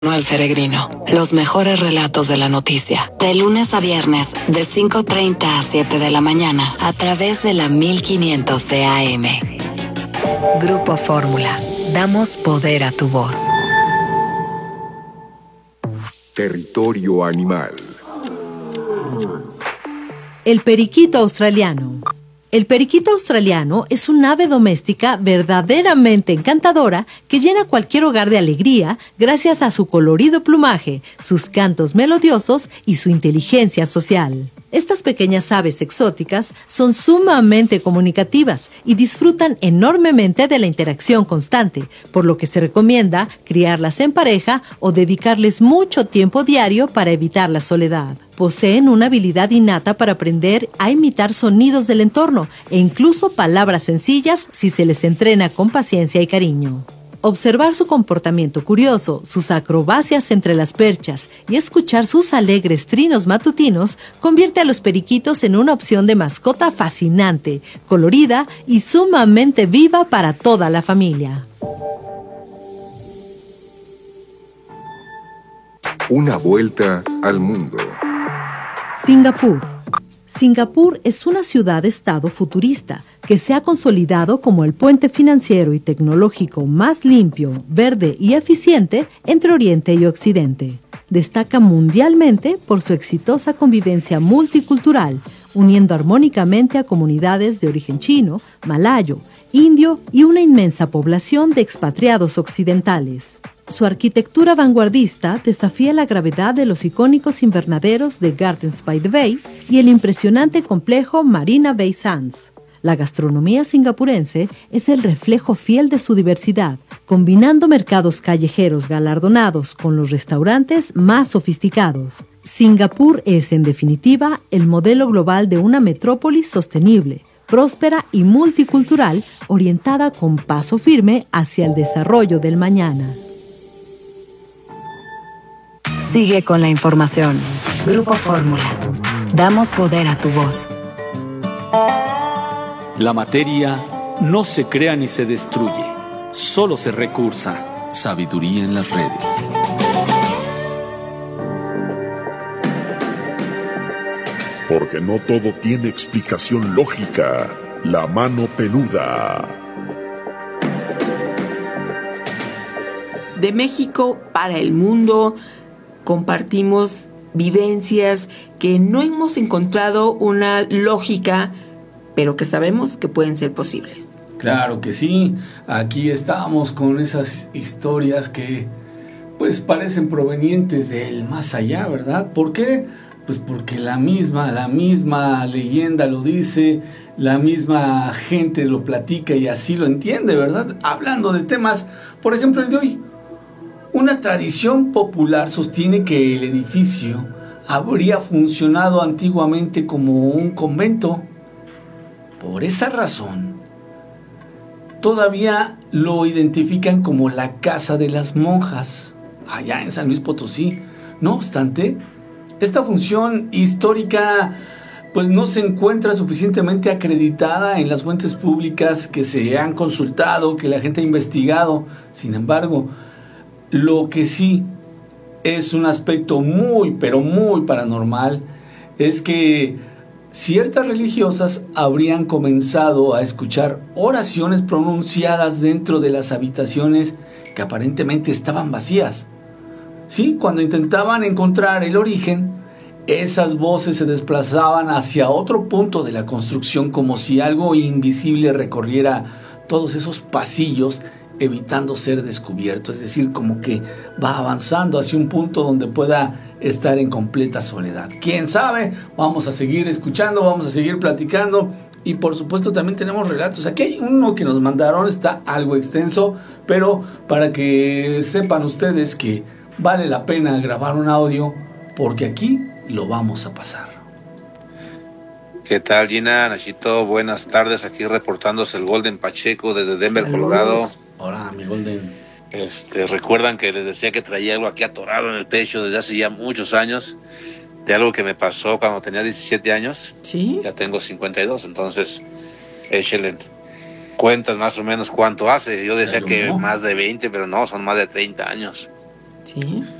Manuel Peregrino, los mejores relatos de la noticia, de lunes a viernes, de 5:30 a 7 de la mañana, a través de la 1500 de AM. Grupo Fórmula, damos poder a tu voz. Territorio animal. El periquito australiano. El periquito australiano es un ave doméstica verdaderamente encantadora que llena cualquier hogar de alegría gracias a su colorido plumaje, sus cantos melodiosos y su inteligencia social. Estas pequeñas aves exóticas son sumamente comunicativas y disfrutan enormemente de la interacción constante, por lo que se recomienda criarlas en pareja o dedicarles mucho tiempo diario para evitar la soledad. Poseen una habilidad innata para aprender a imitar sonidos del entorno e incluso palabras sencillas si se les entrena con paciencia y cariño. Observar su comportamiento curioso, sus acrobacias entre las perchas y escuchar sus alegres trinos matutinos convierte a los periquitos en una opción de mascota fascinante, colorida y sumamente viva para toda la familia. Una vuelta al mundo. Singapur. Singapur es una ciudad-estado futurista que se ha consolidado como el puente financiero y tecnológico más limpio, verde y eficiente entre Oriente y Occidente. Destaca mundialmente por su exitosa convivencia multicultural, uniendo armónicamente a comunidades de origen chino, malayo, indio y una inmensa población de expatriados occidentales. Su arquitectura vanguardista desafía la gravedad de los icónicos invernaderos de Gardens by the Bay y el impresionante complejo Marina Bay Sands. La gastronomía singapurense es el reflejo fiel de su diversidad, combinando mercados callejeros galardonados con los restaurantes más sofisticados. Singapur es, en definitiva, el modelo global de una metrópolis sostenible, próspera y multicultural, orientada con paso firme hacia el desarrollo del mañana. Sigue con la información. Grupo Fórmula. Damos poder a tu voz. La materia no se crea ni se destruye, solo se recursa. Sabiduría en las redes. Porque no todo tiene explicación lógica. La mano peluda. De México para el mundo, compartimos vivencias que no hemos encontrado una lógica, pero que sabemos que pueden ser posibles. Claro que sí, aquí estamos con esas historias que pues parecen provenientes del más allá, ¿verdad? ¿Por qué? Pues porque la misma leyenda lo dice, la misma gente lo platica y así lo entiende, ¿verdad? Hablando de temas, por ejemplo, el de hoy. Una tradición popular sostiene que el edificio habría funcionado antiguamente como un convento. Por esa razón, todavía lo identifican como la Casa de las Monjas, allá en San Luis Potosí. No obstante, esta función histórica pues no se encuentra suficientemente acreditada en las fuentes públicas que se han consultado, que la gente ha investigado. Sin embargo, lo que sí es un aspecto muy, pero muy paranormal es que ciertas religiosas habrían comenzado a escuchar oraciones pronunciadas dentro de las habitaciones que aparentemente estaban vacías. Sí, cuando intentaban encontrar el origen, esas voces se desplazaban hacia otro punto de la construcción como si algo invisible recorriera todos esos pasillos evitando ser descubierto, es decir, como que va avanzando hacia un punto donde pueda estar en completa soledad. ¿Quién sabe? Vamos a seguir escuchando, vamos a seguir platicando y por supuesto también tenemos relatos. Aquí hay uno que nos mandaron, está algo extenso, pero para que sepan ustedes que vale la pena grabar un audio porque aquí lo vamos a pasar. ¿Qué tal, Gina, Nachito? Buenas tardes, aquí reportándose el Golden Pacheco desde Denver, Saludos. Colorado. Hola, mi Golden. Recuerdan que les decía que traía algo aquí atorado en el pecho desde hace ya muchos años, de algo que me pasó cuando tenía 17 años. ¿Sí? Ya tengo 52, entonces, échale cuentas más o menos cuánto hace. Yo decía que más de 20, pero no, son más de 30 años. Sí.